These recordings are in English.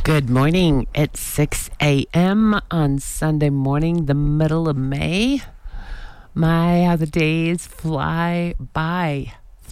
Good morning. It's 6 a.m. on Sunday morning, the middle of May. My, how the days fly by.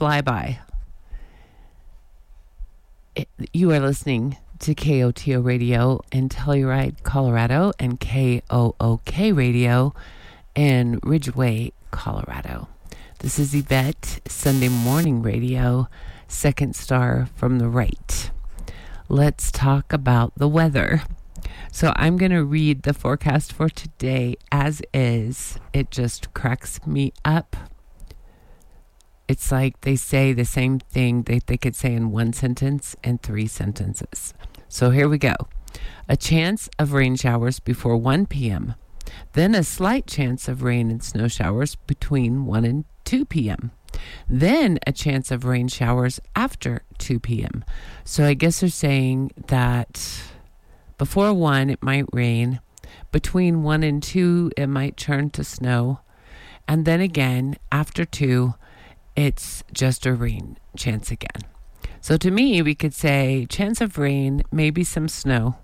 You are listening to KOTO Radio in Telluride, Colorado, and KOOK Radio in Ridgeway, Colorado. This is Yvette, Sunday Morning Radio, second star from the right. Let's talk about the weather. So I'm going to read the forecast for today as is. It just cracks me up. It's like they say the same thing they could say in one sentence in three sentences. So here we go. A chance of rain showers before 1 p.m. Then a slight chance of rain and snow showers between 1 and 2 p.m. Then a chance of rain showers after 2 p.m. So I guess they're saying that before 1, it might rain. Between 1 and 2, it might turn to snow. And then again, after 2, it's just a rain chance again. So to me, we could say chance of rain, maybe some snow.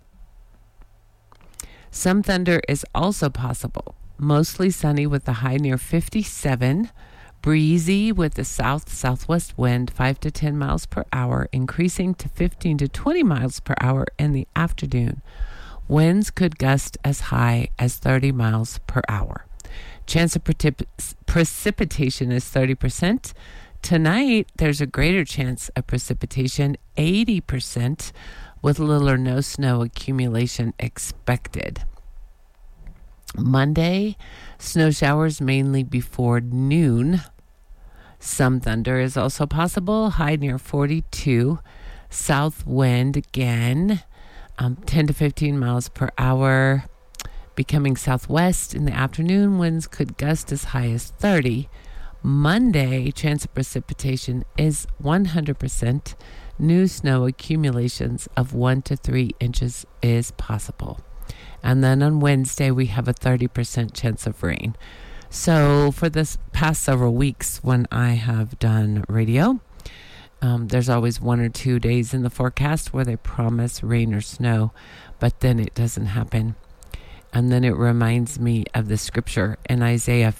Some thunder is also possible. Mostly sunny with a high near 57. Breezy with a south-southwest wind 5 to 10 miles per hour, increasing to 15 to 20 miles per hour in the afternoon. Winds could gust as high as 30 miles per hour. Chance of precipitation is 30%. Tonight, there's a greater chance of precipitation, 80%, with little or no snow accumulation expected. Monday, snow showers mainly before noon. Some thunder is also possible, high near 42. South wind again, 10 to 15 miles per hour. Becoming southwest in the afternoon, winds could gust as high as 30. Monday, chance of precipitation is 100%. New snow accumulations of 1 to 3 inches is possible. And then on Wednesday, we have a 30% chance of rain. So for this past several weeks when I have done radio, there's always 1 or 2 days in the forecast where they promise rain or snow, but then it doesn't happen. And then it reminds me of the scripture in Isaiah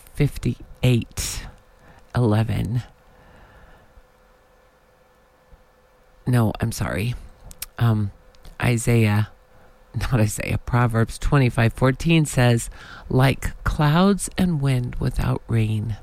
58:11. No, I'm sorry. Proverbs 25:14 says, like clouds and wind without rain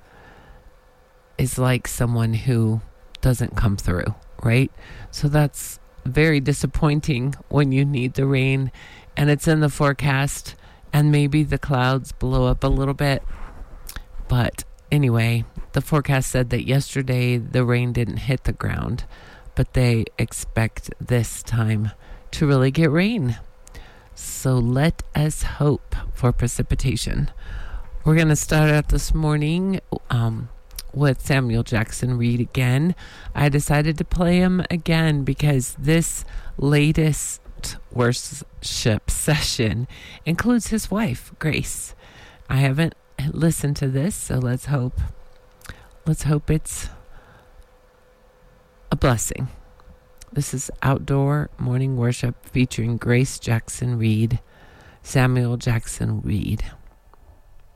is like someone who doesn't come through, right? So that's very disappointing when you need the rain and it's in the forecast and maybe the clouds blow up a little bit. But anyway, the forecast said that yesterday the rain didn't hit the ground, but they expect this time to really get rain. So let us hope for precipitation. We're going to start out this morning with Samuel Jackson Reid again. I decided to play him again because this latest worship session includes his wife, Grace. I haven't listened to this, so let's hope it's a blessing. This is Outdoor Morning Worship featuring Grace Jackson Reid, Samuel Jackson Reid.